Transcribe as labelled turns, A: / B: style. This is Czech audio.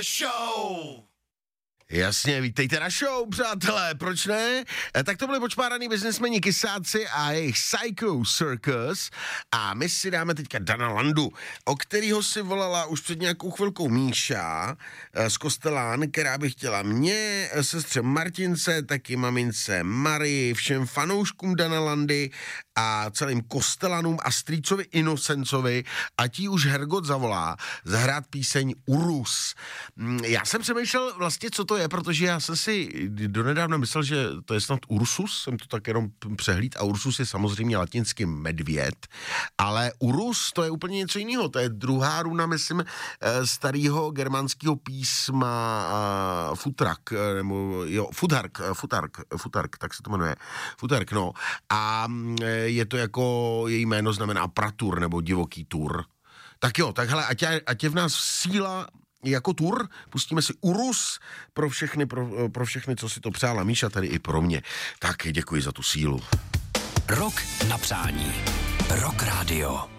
A: show!
B: Jasně, vítejte na show, přátelé, proč ne? Tak to byli počpáraný biznesmeni Kysáci a jejich Psycho Circus a my si dáme teďka Dana Landu, o kterýho si volala už před nějakou chvilkou Míša z Kostelán, která by chtěla mě, sestře Martince, taky mamince Marii, všem fanouškům Dana Landy a celým Kostelanům a strýcovi Inocencovi a tí už Hergot zavolá zahrát píseň Urus. Já jsem přemýšlel vlastně, co to je, protože já jsem si donedávna myslel, že to je snad Ursus, jsem to tak jenom přehlíd a Ursus je samozřejmě latinsky medvěd, ale Urus to je úplně něco jiného, to je druhá runa, myslím, starého germánského písma Futrak, nebo jo, Futark, tak se to jmenuje, Futark, no, a je to jako, její jméno znamená pratur, nebo divoký tur. Tak jo, tak hele, ať je v nás síla jako tur, pustíme si Urus pro všechny, co si to přála Míša, tady i pro mě. Tak děkuji za tu sílu.
A: Rock na přání. Rock Radio.